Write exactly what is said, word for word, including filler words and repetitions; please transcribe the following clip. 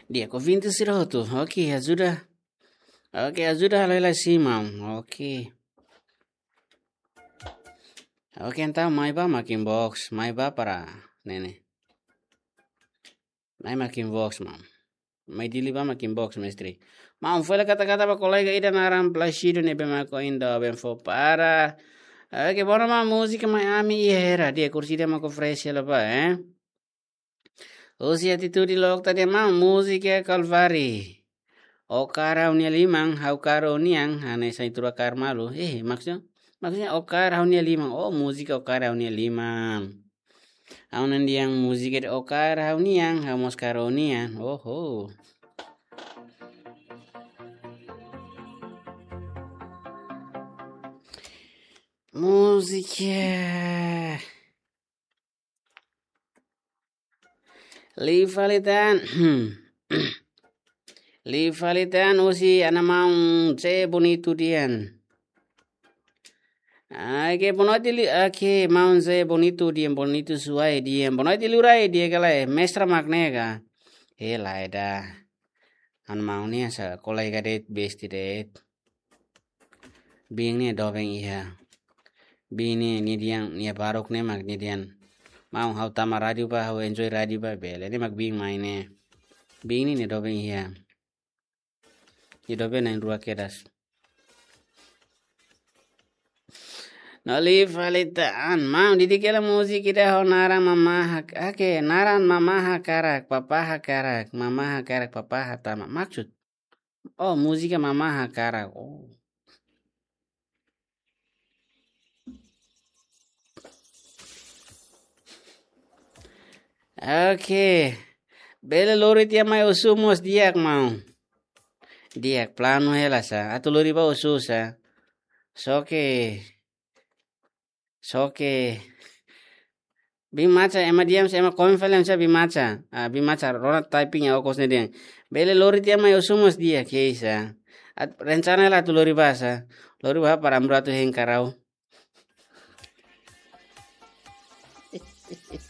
Dia kau vinti siro tu. Oke, ajuda. Oke, ajuda lela simam. Oke. Oke, então mai ba makin box, mai ba para nene. Mai makin box mam. Mai dili ba makin box mestri. Mam foi kata-kata ba kolega ida naram plashido ne be mako indo ben fo para. Oke, bona ma música mai ami era dia kursi dia mako fresh la ba, eh. Usi atitude lok tadi ma música kalvari. O cara unia limang, hau cara uniang, ane sa itura kar malu. Eh, maksudnya, maksudnya o cara unia limang. Oh, música o cara unia limang. Au nandiang música de o cara uniang, hau mos cara uniang. Oh, oh. Música. Livalitan. Livalitan usi anamang se bonito dian. Ake bonito li ake maun se bonito dian bonito suai dian bonito lurai dia kalai mestra magnega. Eh laida. An mauni sa kolega det besti det. Bing ni dobeng iha. Bing ni ni diang ni barok ne mag ni dian. Mau hau tama radio ba hau enjoy radio ba bele ni mag bing maine. Bing ni ni dobeng iha. Ni dobeng na indua kedas. Noli falitaan mau didikela musik kita ho narang mama hak ake narang mama hakarak papa hakarak mama hakarak papa hatama maksud oh musika mama hakarak oh oke bele lori tia mai usumos diak mau diak plano hela sa atu lori ba ususa soke soke bimaca ema diam ema konfelen sa bimaca ah bimaca rona typing ya okos ne dia bele lori tia mai usumos dia keisa at rencana la tu lori basa lori ba para amratu hengkarau